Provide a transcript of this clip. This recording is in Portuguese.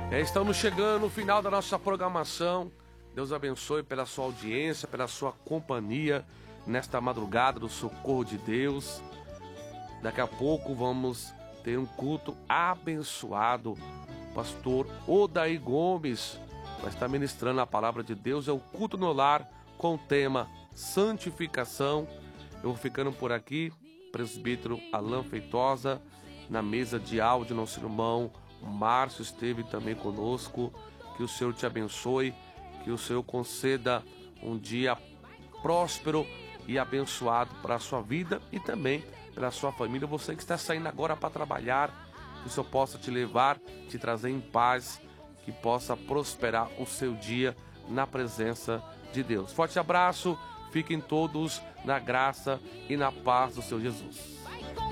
Estamos chegando no final da nossa programação. Deus abençoe pela sua audiência, pela sua companhia nesta madrugada do Socorro de Deus. Daqui a pouco vamos ter um culto abençoado. Pastor Odair Gomes vai estar ministrando a palavra de Deus. É o culto no lar com o tema santificação. Eu vou ficando por aqui. Presbítero Alain Feitosa, na mesa de áudio, nosso irmão Márcio esteve também conosco. Que o Senhor te abençoe, que o Senhor conceda um dia próspero e abençoado para a sua vida e também para a sua família. Você que está saindo agora para trabalhar, que o Senhor possa te levar, te trazer em paz, que possa prosperar o seu dia na presença de Deus. Forte abraço, fiquem todos na graça e na paz do Senhor Jesus.